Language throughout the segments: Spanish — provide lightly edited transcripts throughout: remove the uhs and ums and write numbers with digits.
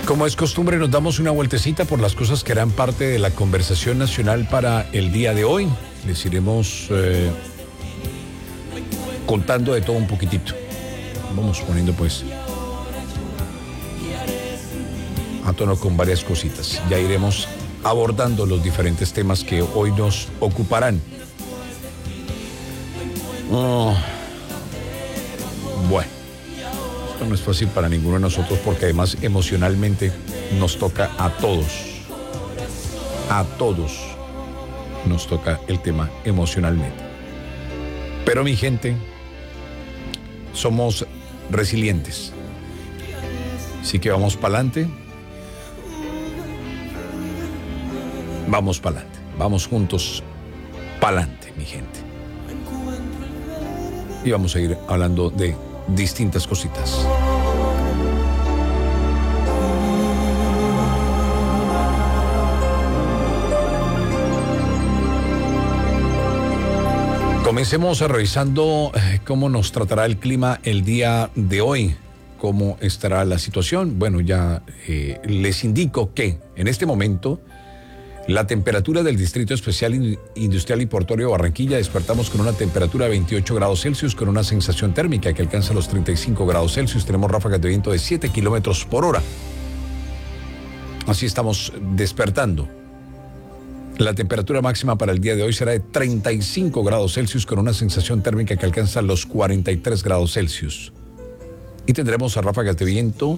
Como es costumbre, nos damos una vueltecita por las cosas que harán parte de la conversación nacional para el día de hoy. Les iremos contando de todo un poquitito. Vamos poniendo pues a tono con varias cositas. Ya iremos abordando los diferentes temas que hoy nos ocuparán. Bueno, esto no es fácil para ninguno de nosotros porque además emocionalmente nos toca a todos. A todos nos toca el tema emocionalmente. Pero mi gente, somos resilientes. Así que vamos para adelante. Vamos para adelante. Vamos juntos para adelante, mi gente. Y vamos a ir hablando de distintas cositas. Comencemos revisando cómo nos tratará el clima el día de hoy, cómo estará la situación. Bueno, ya les indico que en este momento la temperatura del Distrito Especial Industrial y Portuario de Barranquilla, despertamos con una temperatura de 28 grados Celsius con una sensación térmica que alcanza los 35 grados Celsius. Tenemos ráfagas de viento de 7 kilómetros por hora. Así estamos despertando. La temperatura máxima para el día de hoy será de 35 grados Celsius con una sensación térmica que alcanza los 43 grados Celsius. Y tendremos ráfagas de viento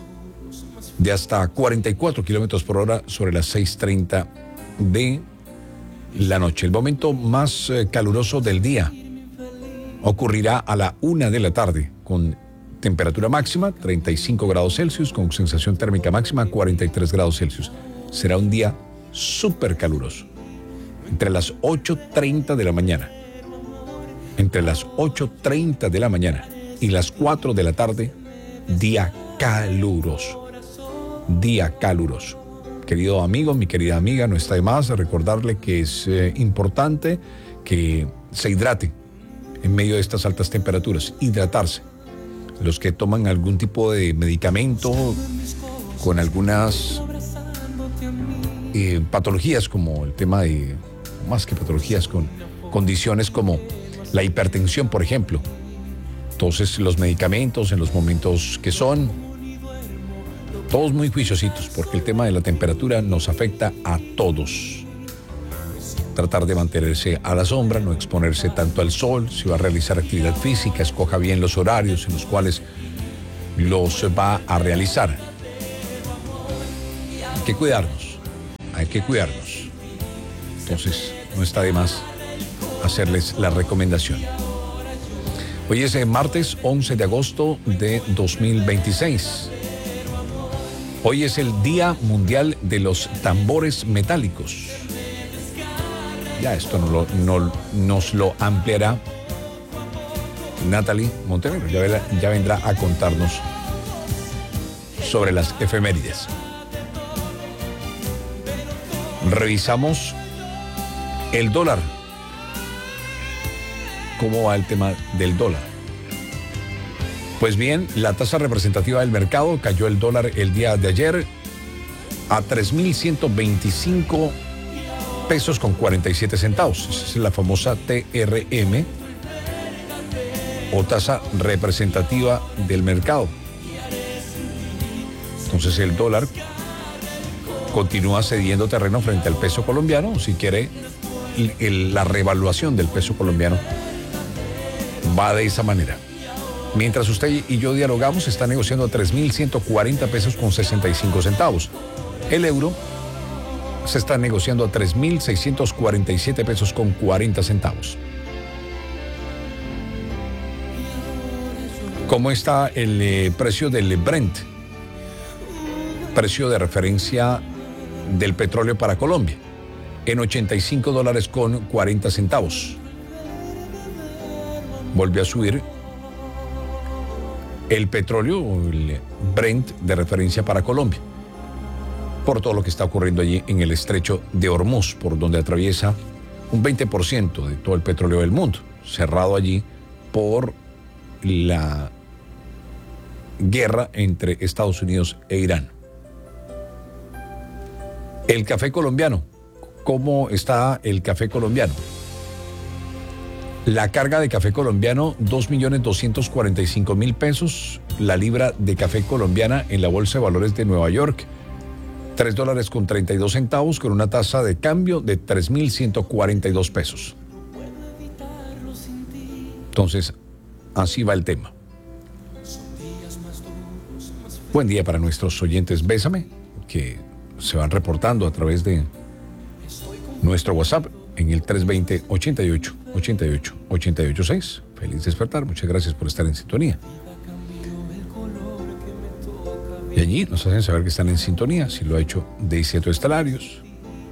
de hasta 44 kilómetros por hora sobre las 6:30 de la noche. El momento más caluroso del día ocurrirá a la 1 de la tarde con temperatura máxima 35 grados Celsius con sensación térmica máxima 43 grados Celsius. Será un día súper caluroso. Entre las 8:30 de la mañana, entre las 8:30 de la mañana y las 4 de la tarde, día caluroso. Día caluroso. Querido amigo, mi querida amiga, no está de más recordarle que es importante que se hidrate en medio de estas altas temperaturas. Hidratarse. Los que toman algún tipo de medicamento con algunas patologías como el tema de, más que patologías, con condiciones como la hipertensión, por ejemplo. Entonces los medicamentos en los momentos que son, todos muy juiciositos, porque el tema de la temperatura nos afecta a todos. Tratar de mantenerse a la sombra, no exponerse tanto al sol. Si va a realizar actividad física, escoja bien los horarios en los cuales los va a realizar. Hay que cuidarnos, hay que cuidarnos. Entonces, no está de más hacerles la recomendación. Hoy es martes 11 de agosto de 2026. Hoy es el Día Mundial de los Tambores Metálicos. Ya esto nos lo ampliará Natalie Montenegro. Ya vendrá a contarnos sobre las efemérides. Revisamos el dólar. ¿Cómo va el tema del dólar? Pues bien, la tasa representativa del mercado cayó el dólar el día de ayer a 3.125 pesos con 47 centavos. Esa es la famosa TRM o tasa representativa del mercado. Entonces el dólar continúa cediendo terreno frente al peso colombiano. Si quiere, la revaluación del peso colombiano va de esa manera. Mientras usted y yo dialogamos, está negociando a 3.140 pesos con 65 centavos. El euro se está negociando a 3.647 pesos con 40 centavos. ¿Cómo está el precio del Brent? Precio de referencia del petróleo para Colombia. En $85 con 40 centavos. Volvió a subir el petróleo, el Brent de referencia para Colombia, por todo lo que está ocurriendo allí en el estrecho de Hormuz, por donde atraviesa un 20% de todo el petróleo del mundo, cerrado allí por la guerra entre Estados Unidos e Irán. El café colombiano. ¿Cómo está el café colombiano? La carga de café colombiano, 2.245.000 pesos. La libra de café colombiana en la Bolsa de Valores de Nueva York, $3.32 con una tasa de cambio de 3.142 pesos. Entonces, así va el tema. Buen día para nuestros oyentes Bésame, que se van reportando a través de nuestro WhatsApp en el 320-88-88-886. Feliz despertar, muchas gracias por estar en sintonía. Y allí nos hacen saber que están en sintonía, si lo ha hecho Deisieto Estalarios,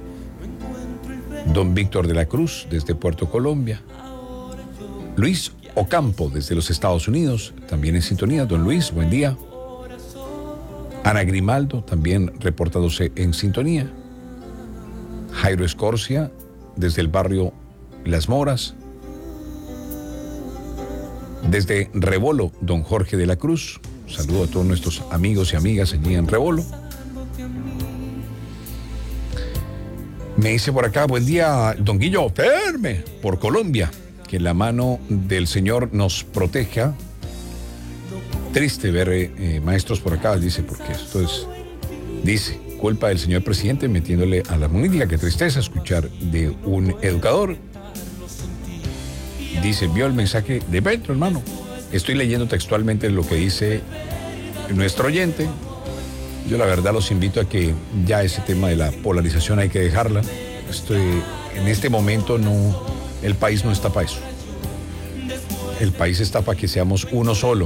Don Víctor de la Cruz desde Puerto Colombia, Luis Ocampo desde los Estados Unidos, también en sintonía. Don Luis, buen día. Ana Grimaldo, también reportándose en sintonía. Jairo Escorcia, desde el barrio Las Moras. Desde Rebolo, don Jorge de la Cruz. Saludo a todos nuestros amigos y amigas allí en Rebolo. Me dice por acá, buen día, don Guillo, firme por Colombia. Que la mano del Señor nos proteja. Triste ver maestros por acá, dice, porque esto es, dice, culpa del señor presidente metiéndole a la política. Qué tristeza escuchar de un educador. Dice, vio el mensaje de Petro, hermano. Estoy leyendo textualmente lo que dice nuestro oyente. Yo la verdad los invito a que ya ese tema de la polarización hay que dejarla. En este momento no, el país no está para eso. El país está para que seamos uno solo.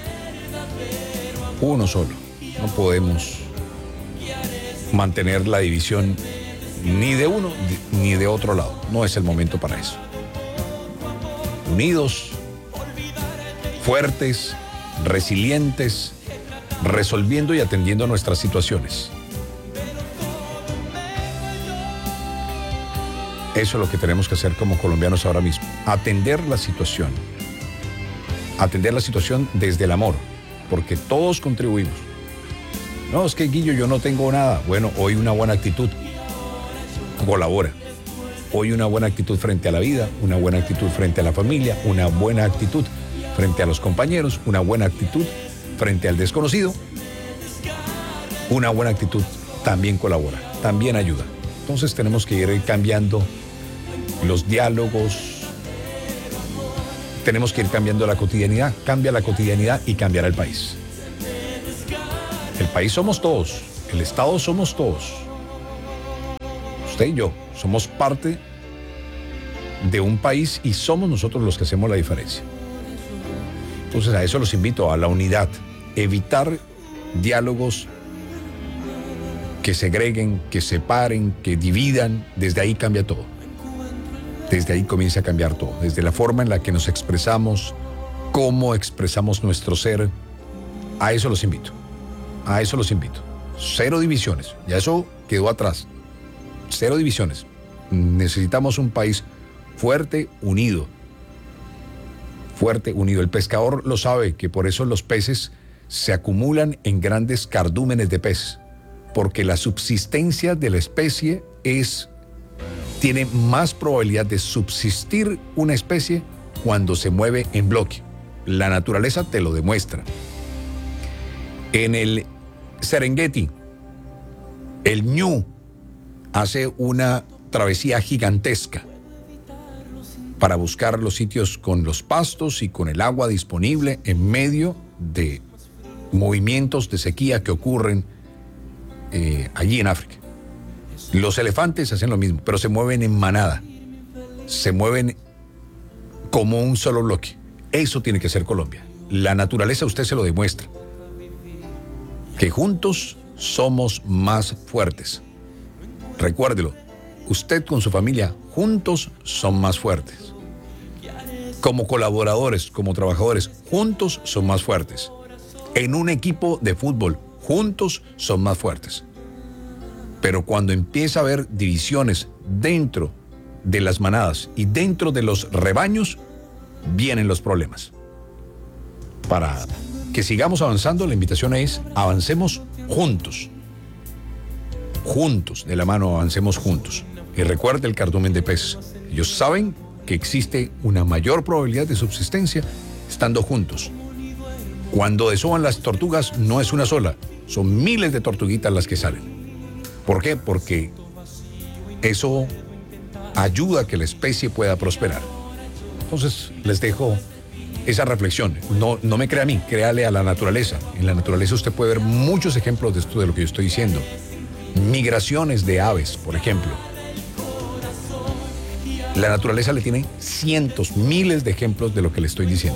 Uno solo. No podemos mantener la división ni de uno ni de otro lado. No es el momento para eso. Unidos, fuertes, resilientes, resolviendo y atendiendo nuestras situaciones. Eso es lo que tenemos que hacer como colombianos ahora mismo. Atender la situación. Atender la situación desde el amor, porque todos contribuimos. No, es que Guillo, yo no tengo nada. Bueno, hoy una buena actitud colabora. Hoy una buena actitud frente a la vida, una buena actitud frente a la familia, una buena actitud frente a los compañeros, una buena actitud frente al desconocido, una buena actitud también colabora, también ayuda. Entonces tenemos que ir cambiando los diálogos, tenemos que ir cambiando la cotidianidad. Cambia la cotidianidad y cambiará el país. El país somos todos, el Estado somos todos. Usted y yo somos parte de un país y somos nosotros los que hacemos la diferencia. Entonces a eso los invito, a la unidad, evitar diálogos que segreguen, que separen, que dividan. Desde ahí cambia todo. Desde ahí comienza a cambiar todo. Desde la forma en la que nos expresamos, cómo expresamos nuestro ser. A eso los invito. A eso los invito. 0 divisiones. Ya eso quedó atrás. 0 divisiones. Necesitamos un país fuerte, unido. Fuerte, unido. El pescador lo sabe, que por eso los peces se acumulan en grandes cardúmenes de peces. Porque la subsistencia de la especie tiene más probabilidad de subsistir una especie cuando se mueve en bloque. La naturaleza te lo demuestra. En el Serengeti, el ñu hace una travesía gigantesca para buscar los sitios con los pastos y con el agua disponible en medio de movimientos de sequía que ocurren allí en África. Los elefantes hacen lo mismo, pero se mueven en manada, se mueven como un solo bloque. Eso tiene que ser Colombia. La naturaleza, usted se lo demuestra, que juntos somos más fuertes. Recuérdelo, usted con su familia, juntos son más fuertes. Como colaboradores, como trabajadores, juntos son más fuertes. En un equipo de fútbol, juntos son más fuertes. Pero cuando empieza a haber divisiones dentro de las manadas y dentro de los rebaños, vienen los problemas. Para que sigamos avanzando, la invitación es: avancemos juntos. Juntos, de la mano, avancemos juntos. Y recuerde el cardumen de pez. Ellos saben que existe una mayor probabilidad de subsistencia estando juntos. Cuando desoban las tortugas, no es una sola, son miles de tortuguitas las que salen. ¿Por qué? Porque eso ayuda a que la especie pueda prosperar. Entonces, les dejo esa reflexión. No me crea a mí, créale a la naturaleza. En la naturaleza usted puede ver muchos ejemplos de esto, de lo que yo estoy diciendo. Migraciones de aves, por ejemplo. La naturaleza le tiene cientos, miles de ejemplos de lo que le estoy diciendo.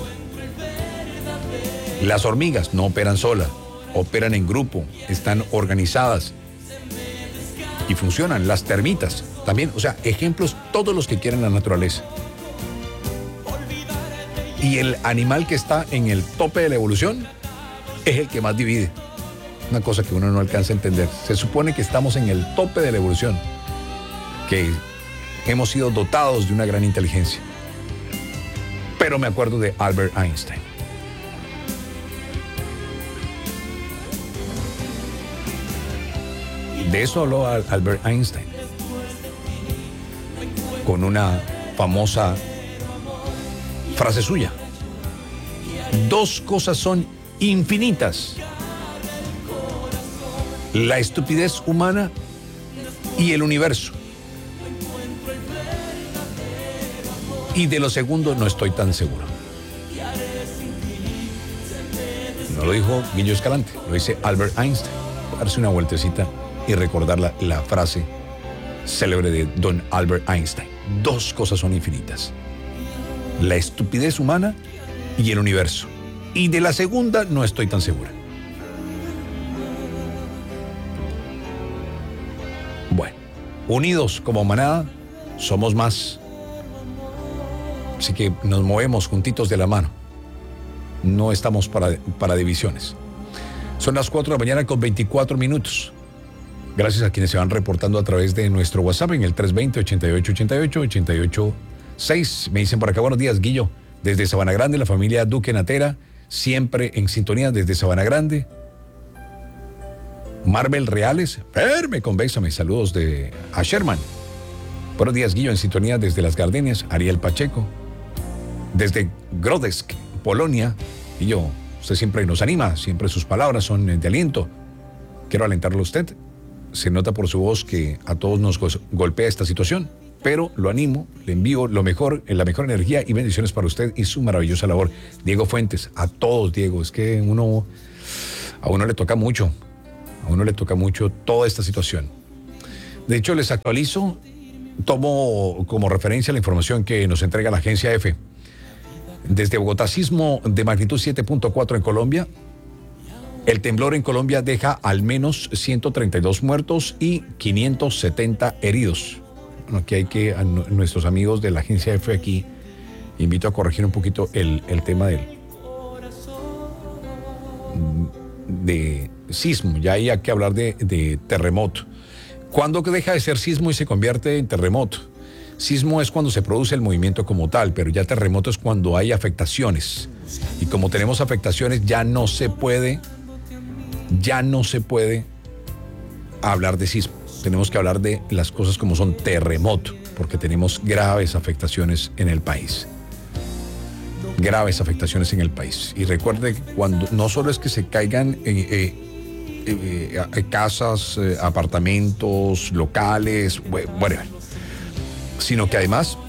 Las hormigas no operan solas, operan en grupo, están organizadas y funcionan. Las termitas también, o sea, ejemplos todos los que quieren la naturaleza. Y el animal que está en el tope de la evolución es el que más divide. Una cosa que uno no alcanza a entender. Se supone que estamos en el tope de la evolución, que hemos sido dotados de una gran inteligencia. Pero me acuerdo de Albert Einstein. De eso habló Albert Einstein, con una famosa frase suya. Dos cosas son infinitas: la estupidez humana y el universo. Y de lo segundo no estoy tan seguro. No lo dijo Guillo Escalante, lo dice Albert Einstein. Darse una vueltecita y recordar la frase célebre de don Albert Einstein. Dos cosas son infinitas: la estupidez humana y el universo. Y de la segunda no estoy tan segura. Bueno, unidos como manada, somos más. Así que nos movemos juntitos de la mano. No estamos para divisiones. Son las 4 de la mañana con 24 minutos. Gracias a quienes se van reportando a través de nuestro WhatsApp en el 320-8888-886. Me dicen por acá: buenos días, Guillo. Desde Sabana Grande, la familia Duque Natera, siempre en sintonía desde Sabana Grande. Marvel Reales, firme con bésame. Saludos a Sherman. Buenos días, Guillo, en sintonía desde Las Gardenias. Ariel Pacheco. Desde Grodsk, Polonia. Guillo, usted siempre nos anima, siempre sus palabras son de aliento. Quiero alentarlo a usted. Se nota por su voz que a todos nos golpea esta situación, pero lo animo, le envío la mejor energía y bendiciones para usted y su maravillosa labor. Diego Fuentes, a todos, Diego, es que a uno le toca mucho toda esta situación. De hecho, les actualizo, tomo como referencia la información que nos entrega la agencia EFE. Desde Bogotá, sismo de magnitud 7.4 en Colombia. El temblor en Colombia deja al menos 132 muertos y 570 heridos. Bueno, aquí hay que, a nuestros amigos de la agencia EFE aquí, invito a corregir un poquito el tema de sismo. Ya hay que hablar de terremoto. ¿Cuándo deja de ser sismo y se convierte en terremoto? Sismo es cuando se produce el movimiento como tal, pero ya terremoto es cuando hay afectaciones. Y como tenemos afectaciones, ya no se puede hablar de sismo. Tenemos que hablar de las cosas como son terremoto, porque tenemos graves afectaciones en el país. Graves afectaciones en el país. Y recuerde que cuando no solo es que se caigan casas, apartamentos, locales, bueno, sino que además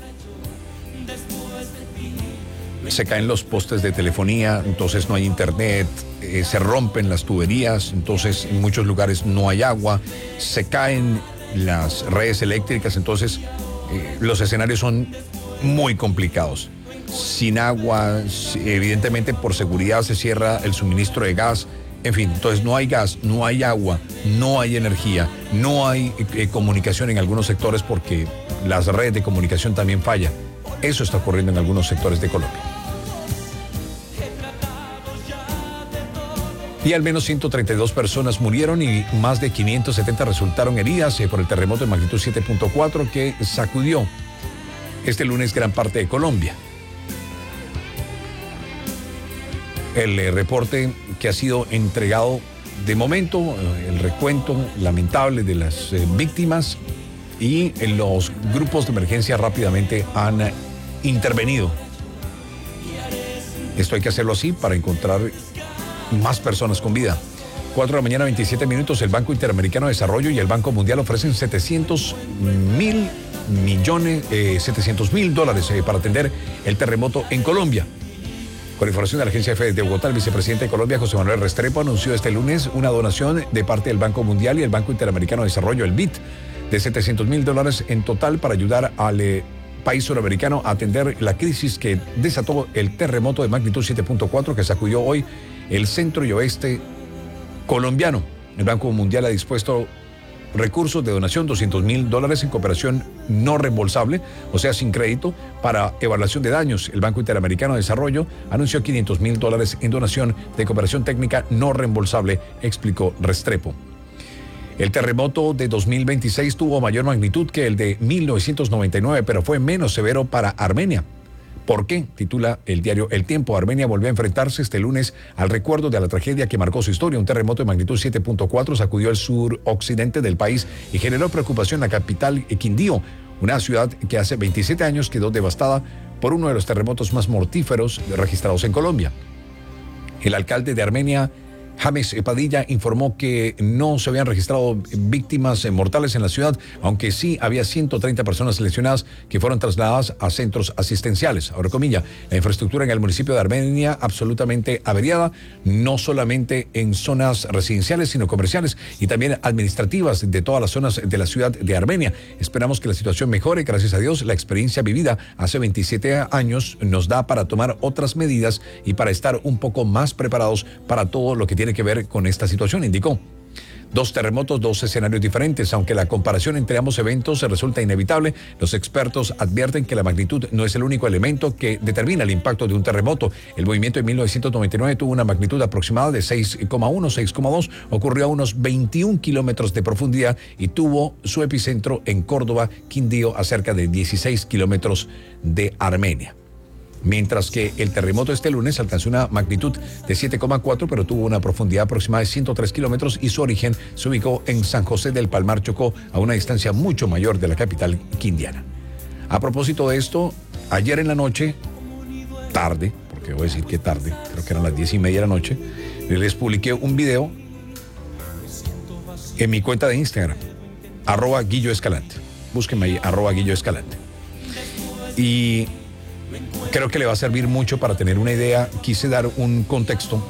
se caen los postes de telefonía, entonces no hay internet, se rompen las tuberías, entonces en muchos lugares no hay agua, se caen las redes eléctricas, entonces los escenarios son muy complicados. Sin agua, evidentemente por seguridad se cierra el suministro de gas, en fin, entonces no hay gas, no hay agua, no hay energía, no hay comunicación en algunos sectores porque las redes de comunicación también fallan. Eso está ocurriendo en algunos sectores de Colombia. Y al menos 132 personas murieron y más de 570 resultaron heridas por el terremoto de magnitud 7.4 que sacudió este lunes gran parte de Colombia. El reporte que ha sido entregado de momento, el recuento lamentable de las víctimas y los grupos de emergencia rápidamente han intervenido. Esto hay que hacerlo así para encontrar más personas con vida. 4 de la mañana, 27 minutos, el Banco Interamericano de Desarrollo y el Banco Mundial ofrecen $700,000 para atender el terremoto en Colombia. Con información de la Agencia F de Bogotá, el vicepresidente de Colombia, José Manuel Restrepo, anunció este lunes una donación de parte del Banco Mundial y el Banco Interamericano de Desarrollo, el BID, de $700,000 en total para ayudar al país suramericano a atender la crisis que desató el terremoto de magnitud 7.4 que sacudió hoy el centro y oeste colombiano. El Banco Mundial ha dispuesto recursos de donación, $200,000 en cooperación no reembolsable, o sea, sin crédito, para evaluación de daños. El Banco Interamericano de Desarrollo anunció $500,000 en donación de cooperación técnica no reembolsable, explicó Restrepo. El terremoto de 2026 tuvo mayor magnitud que el de 1999, pero fue menos severo para Armenia. ¿Por qué? Titula el diario El Tiempo. Armenia volvió a enfrentarse este lunes al recuerdo de la tragedia que marcó su historia. Un terremoto de magnitud 7.4 sacudió el suroccidente del país y generó preocupación en la capital, Quindío, una ciudad que hace 27 años quedó devastada por uno de los terremotos más mortíferos registrados en Colombia. El alcalde de Armenia, James Padilla, informó que no se habían registrado víctimas mortales en la ciudad, aunque sí había 130 personas lesionadas que fueron trasladadas a centros asistenciales. Ahora comilla, la infraestructura en el municipio de Armenia absolutamente averiada, no solamente en zonas residenciales, sino comerciales y también administrativas de todas las zonas de la ciudad de Armenia. Esperamos que la situación mejore, gracias a Dios. La experiencia vivida hace 27 años nos da para tomar otras medidas y para estar un poco más preparados para todo lo que tiene que ver con esta situación, indicó. 2 terremotos, 2 escenarios diferentes. Aunque la comparación entre ambos eventos resulta inevitable, los expertos advierten que la magnitud no es el único elemento que determina el impacto de un terremoto. El movimiento de 1999 tuvo una magnitud aproximada de 6,1, 6,2, ocurrió a unos 21 kilómetros de profundidad y tuvo su epicentro en Córdoba, Quindío, a cerca de 16 kilómetros de Armenia. Mientras que el terremoto este lunes alcanzó una magnitud de 7,4, pero tuvo una profundidad aproximada de 103 kilómetros y su origen se ubicó en San José del Palmar, Chocó, a una distancia mucho mayor de la capital quindiana. A propósito de esto, ayer en la noche, tarde, porque voy a decir que tarde, creo que eran las 10:30 de la noche, les publiqué un video en mi cuenta de Instagram, @GuilloEscalante. Búsquenme ahí, @GuilloEscalante. Y creo que le va a servir mucho para tener una idea. Quise dar un contexto.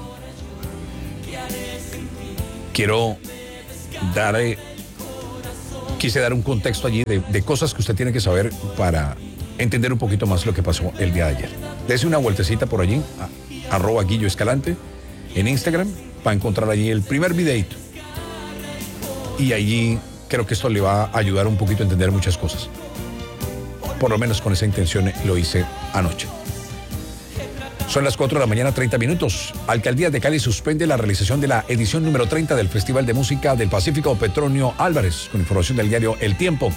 Quise dar un contexto allí de cosas que usted tiene que saber para entender un poquito más lo que pasó el día de ayer. Dese una vueltecita por allí, @GuilloEscalante en Instagram, para encontrar allí el primer videito. Y allí creo que esto le va a ayudar un poquito a entender muchas cosas. Por lo menos con esa intención lo hice anoche. Son las 4 de la mañana, 30 minutos. Alcaldía de Cali suspende la realización de la edición número 30 del Festival de Música del Pacífico Petronio Álvarez, con información del diario El Tiempo.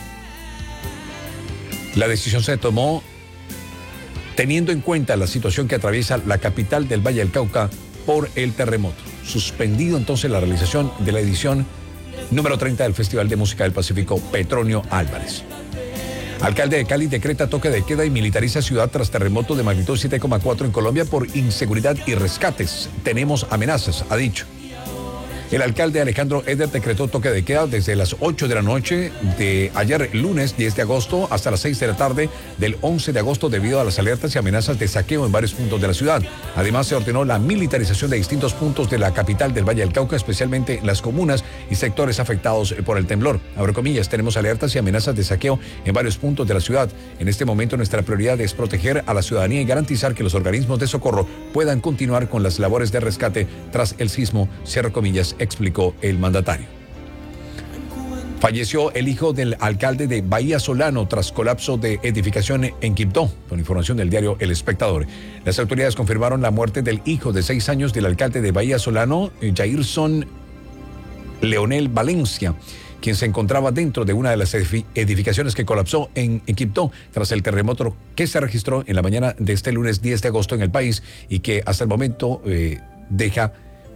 La decisión se tomó teniendo en cuenta la situación que atraviesa la capital del Valle del Cauca por el terremoto. Suspendido entonces la realización de la edición número 30 del Festival de Música del Pacífico Petronio Álvarez. Alcalde de Cali decreta toque de queda y militariza ciudad tras terremoto de magnitud 7,4 en Colombia por inseguridad y rescates. Tenemos amenazas, ha dicho. El alcalde Alejandro Eder decretó toque de queda desde las 8 de la noche de ayer lunes 10 de agosto hasta las 6 de la tarde del 11 de agosto debido a las alertas y amenazas de saqueo en varios puntos de la ciudad. Además, se ordenó la militarización de distintos puntos de la capital del Valle del Cauca, especialmente las comunas y sectores afectados por el temblor. Abro comillas, tenemos alertas y amenazas de saqueo en varios puntos de la ciudad. En este momento nuestra prioridad es proteger a la ciudadanía y garantizar que los organismos de socorro puedan continuar con las labores de rescate tras el sismo, cierro comillas, explicó el mandatario. Falleció el hijo del alcalde de Bahía Solano tras colapso de edificación en Quibdó, con información del diario El Espectador. Las autoridades confirmaron la muerte del hijo de 6 años del alcalde de Bahía Solano, Jairson Leonel Valencia, quien se encontraba dentro de una de las edificaciones que colapsó en Quibdó tras el terremoto que se registró en la mañana de este lunes 10 de agosto en el país y que hasta el momento deja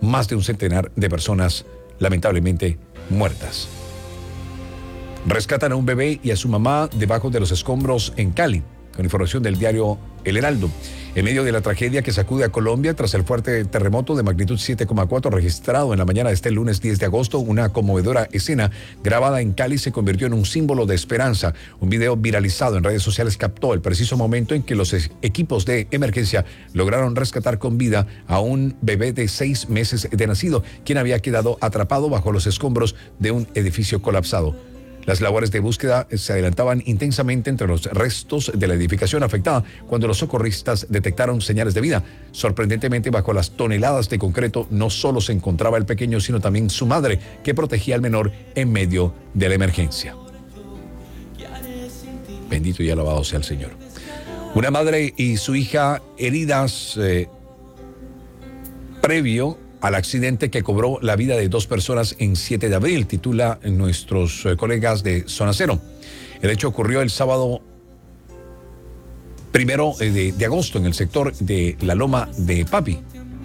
más de un centenar de personas lamentablemente muertas. Rescatan a un bebé y a su mamá debajo de los escombros en Cali, con información del diario El Heraldo. En medio de la tragedia que sacude a Colombia tras el fuerte terremoto de magnitud 7,4 registrado en la mañana de este lunes 10 de agosto, una conmovedora escena grabada en Cali se convirtió en un símbolo de esperanza. Un video viralizado en redes sociales captó el preciso momento en que los equipos de emergencia lograron rescatar con vida a un bebé de 6 meses de nacido, quien había quedado atrapado bajo los escombros de un edificio colapsado. Las labores de búsqueda se adelantaban intensamente entre los restos de la edificación afectada cuando los socorristas detectaron señales de vida. Sorprendentemente, bajo las toneladas de concreto no solo se encontraba el pequeño, sino también su madre, que protegía al menor en medio de la emergencia. Bendito y alabado sea el Señor. Una madre y su hija heridas previo al accidente que cobró la vida de 2 personas en 7 de abril, titula nuestros colegas de Zona Cero. El hecho ocurrió el sábado 1 de agosto en el sector de la Loma de Papi.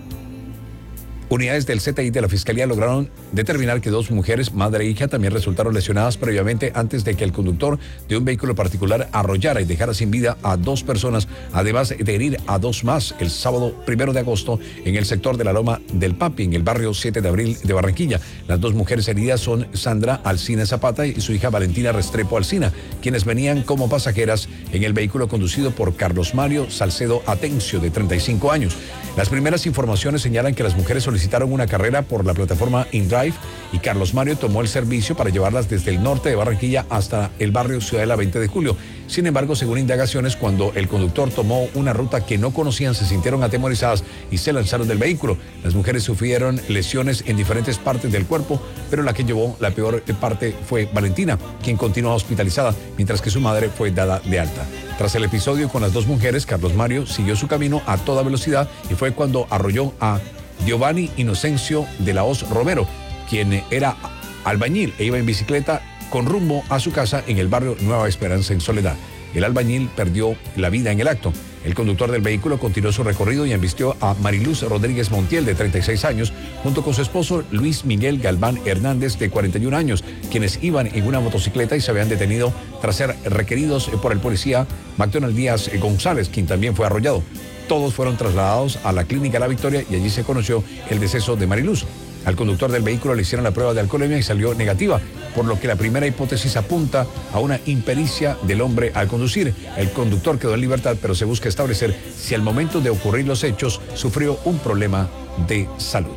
Unidades del CTI de la Fiscalía lograron determinar que 2 mujeres, madre e hija, también resultaron lesionadas previamente antes de que el conductor de un vehículo particular arrollara y dejara sin vida a 2 personas, además de herir a 2 más el sábado 1 de agosto en el sector de la Loma del Papi, en el barrio 7 de abril de Barranquilla. Las 2 mujeres heridas son Sandra Alcina Zapata y su hija Valentina Restrepo Alcina, quienes venían como pasajeras en el vehículo conducido por Carlos Mario Salcedo Atencio, de 35 años. Las primeras informaciones señalan que las mujeres solicitaron una carrera por la plataforma InDrive y Carlos Mario tomó el servicio para llevarlas desde el norte de Barranquilla hasta el barrio Ciudadela 20 de Julio. Sin embargo, según indagaciones, cuando el conductor tomó una ruta que no conocían, se sintieron atemorizadas y se lanzaron del vehículo. Las mujeres sufrieron lesiones en diferentes partes del cuerpo, pero la que llevó la peor parte fue Valentina, quien continúa hospitalizada, mientras que su madre fue dada de alta. Tras el episodio con las 2 mujeres, Carlos Mario siguió su camino a toda velocidad y fue cuando arrolló a Giovanni Inocencio de la Hoz Romero, quien era albañil e iba en bicicleta con rumbo a su casa en el barrio Nueva Esperanza en Soledad. El albañil perdió la vida en el acto. El conductor del vehículo continuó su recorrido y embistió a Mariluz Rodríguez Montiel, de 36 años, junto con su esposo Luis Miguel Galván Hernández, de 41 años, quienes iban en una motocicleta y se habían detenido tras ser requeridos por el policía McDonald Díaz González, quien también fue arrollado. Todos fueron trasladados a la clínica La Victoria y allí se conoció el deceso de Mariluz. Al conductor del vehículo le hicieron la prueba de alcoholemia y salió negativa, por lo que la primera hipótesis apunta a una impericia del hombre al conducir. El conductor quedó en libertad, pero se busca establecer si al momento de ocurrir los hechos sufrió un problema de salud.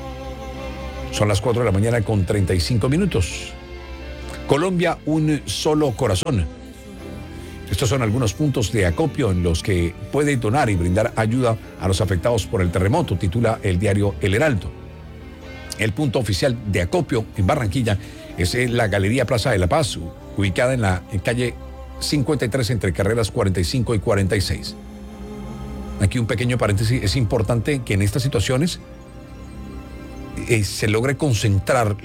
Son las 4 de la mañana con 35 minutos. Colombia, un solo corazón. Estos son algunos puntos de acopio en los que puede donar y brindar ayuda a los afectados por el terremoto, titula el diario El Heraldo. El punto oficial de acopio en Barranquilla es la Galería Plaza de la Paz, ubicada en la calle 53 entre carreras 45 y 46. Aquí un pequeño paréntesis: es importante que en estas situaciones se logre concentrar